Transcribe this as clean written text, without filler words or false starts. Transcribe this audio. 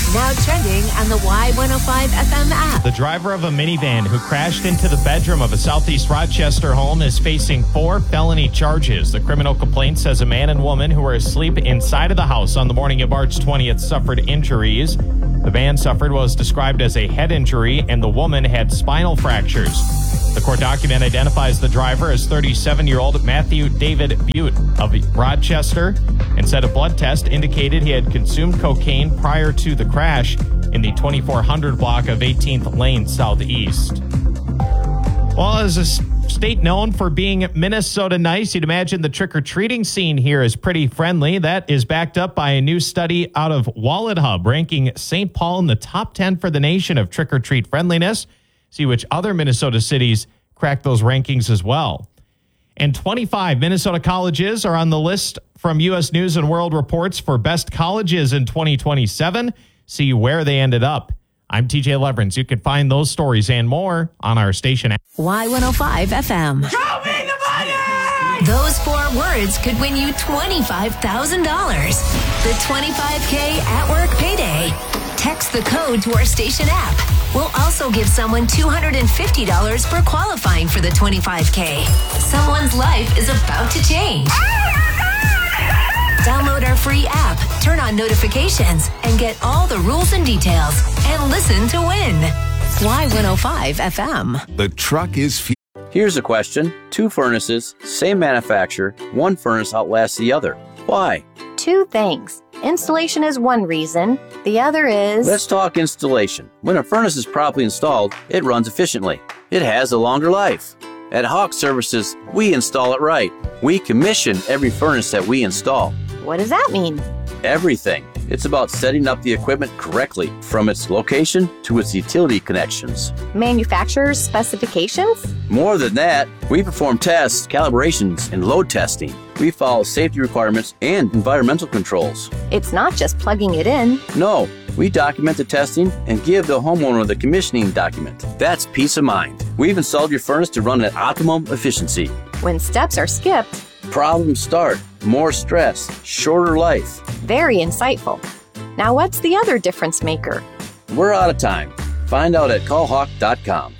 Now trending on the Y105 FM app. The driver of a minivan who crashed into the bedroom of a Southeast Rochester home is facing 4 felony charges. The criminal complaint says a man and woman who were asleep inside of the house on the morning of March 20th suffered injuries. The man suffered what was described as a head injury, and the woman had spinal fractures. The court document identifies the driver as 37-year-old Matthew David Butte of Rochester and said a blood test indicated he had consumed cocaine prior to the crash in the 2400 block of 18th Lane Southeast. Well, as a state known for being Minnesota nice, you'd imagine the trick-or-treating scene here is pretty friendly. That is backed up by a new study out of WalletHub, ranking St. Paul in the top 10 for the nation of trick-or-treat friendliness. See which other Minnesota cities crack those rankings as well. And 25 Minnesota colleges are on the list from U.S. News and World Reports for best colleges in 2027. See where they ended up. I'm TJ Leverance. You can find those stories and more on our station app. Y105 FM. Show me the money! Those 4 words could win you $25,000. The 25K at work payday. Text the code to our station app. We'll also give someone $250 for qualifying for the 25K. Someone's life is about to change. Download our free app, turn on notifications, and get all the rules and details. And listen to win. Y105 FM. The truck is... Here's a question. 2 furnaces, same manufacturer, one furnace outlasts the other. Why? 2 things. Installation is one reason. The other is... Let's talk installation. When a furnace is properly installed, it runs efficiently. It has a longer life. At Hawk Services, we install it right. We commission every furnace that we install. What does that mean? Everything. It's about setting up the equipment correctly, from its location to its utility connections. Manufacturer's specifications? More than that, we perform tests, calibrations, and load testing. We follow safety requirements and environmental controls. It's not just plugging it in. No, we document the testing and give the homeowner the commissioning document. That's peace of mind. We've installed your furnace to run at optimum efficiency. When steps are skipped, problems start. More stress, shorter life. Very insightful. Now what's the other difference maker? We're out of time. Find out at callhawk.com.